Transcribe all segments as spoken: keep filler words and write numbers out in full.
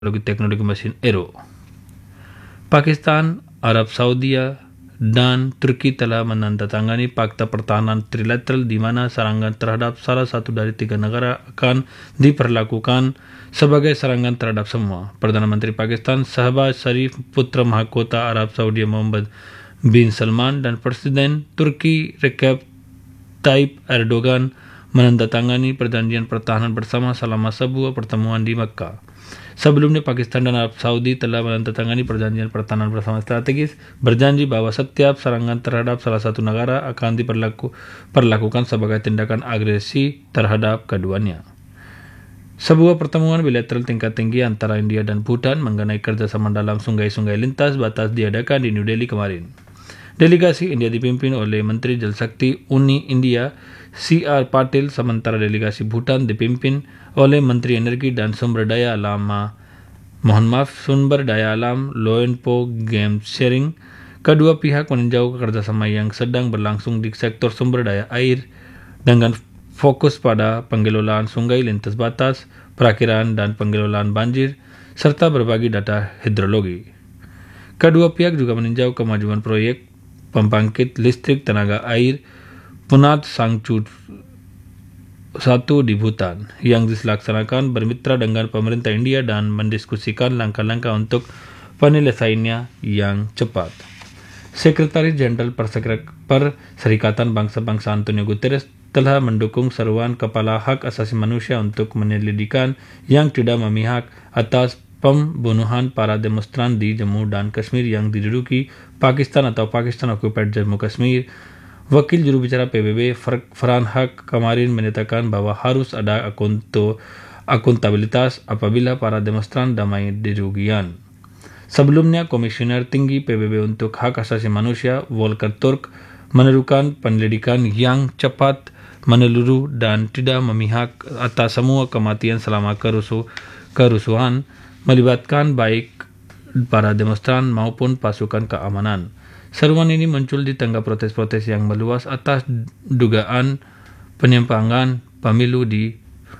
teknologi mesin Aero. Pakistan, Arab Saudi, dan Turki telah menandatangani Fakta Pertahanan Trilateral di mana serangan terhadap salah satu dari tiga negara akan diperlakukan sebagai serangan terhadap semua. Perdana Menteri Pakistan Shahbaz Sharif, putra mahkota Arab Saudi Mohammed bin Salman, dan Presiden Turki Recep Tayyip Erdogan menandatangani perjanjian pertahanan bersama selama sebuah pertemuan di Makkah. Sebelumnya, Pakistan dan Arab Saudi telah menandatangani perjanjian pertahanan bersama strategis, berjanji bahwa setiap serangan terhadap salah satu negara akan diperlakukan sebagai tindakan agresi terhadap keduanya. Sebuah pertemuan bilateral tingkat tinggi antara India dan Bhutan mengenai kerjasama dalam sungai-sungai lintas batas diadakan di New Delhi kemarin. Delegasi India dipimpin oleh Menteri Jal Shakti Uni India C R Patil, sementara delegasi Bhutan dipimpin oleh Menteri Energi dan Sumber Daya Alam Mohon maaf Sumber Daya Alam Loenpo Game Sharing. Kedua pihak meninjau kerjasama yang sedang berlangsung di sektor sumber daya air dengan fokus pada pengelolaan sungai lintas batas, perakiraan dan pengelolaan banjir, serta berbagi data hidrologi. Kedua pihak juga meninjau kemajuan proyek pembangkit listrik tenaga air Punat Sangchu satu di Bhutan yang dilaksanakan bermitra dengan pemerintah India dan mendiskusikan langkah-langkah untuk penyelesaiannya yang cepat. Sekretaris Jenderal Perserikatan Bangsa-Bangsa Antonio Guterres telah mendukung seruan Kepala Hak Asasi Manusia untuk penyelidikan yang tidak memihak atas pembunuhan para demonstran di Jammu dan Kashmir yang diduduki Pakistan atau Pakistan Occupied Jammu Kashmir. Wakil juru bicara P B B Farhan Haq kemarin menyatakan bahwa harus ada akunto, akuntabilitas apabila para demonstran damai dirugikan. Sebelumnya, Komisioner Tinggi P B B untuk Hak Asasi Manusia Volker Turk menerukan penyelidikan yang cepat, menyeluruh dan tidak memihak atas semua kematian selama kerusuh, kerusuhan melibatkan baik para demonstran maupun pasukan keamanan. Seruan ini muncul di tengah protes-protes yang meluas atas dugaan penyimpangan pemilu di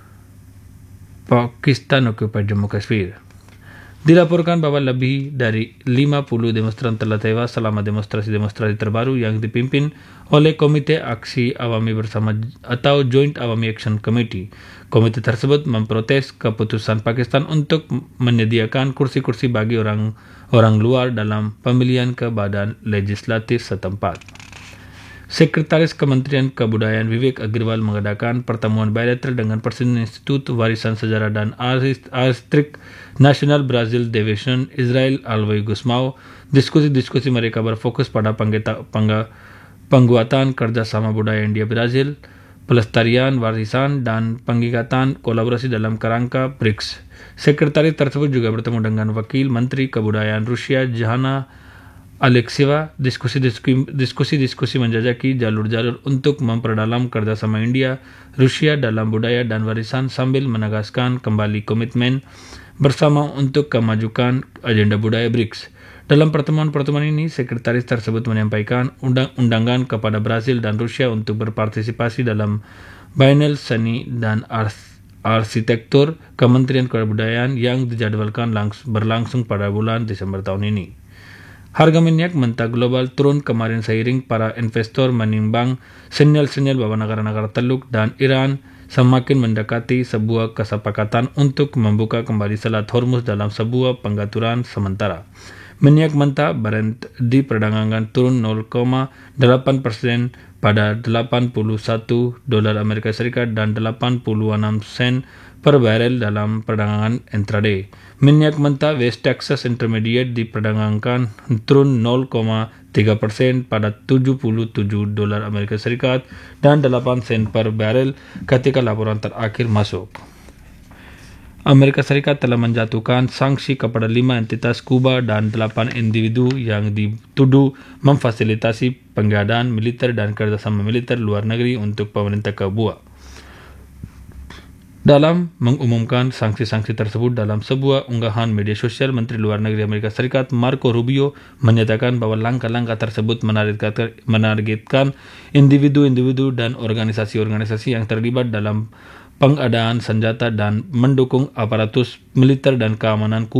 Pakistan Occupied Jammu Kashmir. Dilaporkan bahwa lebih dari lima puluh demonstran telah tewas selama demonstrasi-demonstrasi terbaru yang dipimpin oleh Komite Aksi Awami Bersama atau Joint Awami Action Committee. Komite tersebut memprotes keputusan Pakistan untuk menyediakan kursi-kursi bagi orang orang luar dalam pemilihan ke badan legislatif setempat. Sekretaris Kementerian Kebudayaan Vivek Agrawal mengadakan pertemuan bilateral dengan Presiden Institut Warisan Sejarah dan Artistik Nasional Brazil Division Israel Alvoi Gusmao. Diskusi-diskusi mereka berfokus pada penggeta, pengga, pengguatan kerjasama budaya India-Brazil, pelestarian warisan, dan peningkatan kolaborasi dalam kerangka B R I C S. Sekretaris tersebut juga bertemu dengan Wakil Menteri Kebudayaan Rusia Jahana Alexieva. Diskusi-diskusi menjajaki jalur-jalur untuk memperdalam kerjasama India, Rusia dalam budaya dan warisan sambil menegaskan kembali komitmen bersama untuk kemajukan agenda budaya B R I C S. Dalam pertemuan-pertemuan ini, sekretaris tersebut menyampaikan undang-undangan kepada Brazil dan Rusia untuk berpartisipasi dalam Bienal Seni dan Arsitektur Kementerian Kebudayaan yang dijadwalkan berlangsung pada bulan Desember tahun ini. Harga minyak mentah global turun kemarin seiring para investor menimbang sinyal-sinyal bahwa negara-negara Teluk dan Iran semakin mendekati sebuah kesepakatan untuk membuka kembali Selat Hormuz dalam sebuah pengaturan sementara. Minyak mentah Brent diperdagangkan turun nol koma delapan persen pada delapan puluh satu dolar Amerika Serikat dan delapan puluh enam sen per barel dalam perdagangan intraday. Minyak mentah West Texas Intermediate diperdagangkan turun nol koma tiga persen pada tujuh puluh tujuh dolar Amerika Serikat dan delapan sen per barel ketika laporan terakhir masuk. Amerika Serikat telah menjatuhkan sanksi kepada lima entitas Kuba dan delapan individu yang dituduh memfasilitasi pengadaan militer dan kerjasama militer luar negeri untuk pemerintah Kuba. Dalam mengumumkan sanksi-sanksi tersebut dalam sebuah unggahan media sosial, Menteri Luar Negeri Amerika Serikat Marco Rubio menyatakan bahwa langkah-langkah tersebut menargetkan individu-individu dan organisasi-organisasi yang terlibat dalam pengadaan senjata dan mendukung aparatus militer dan keamanan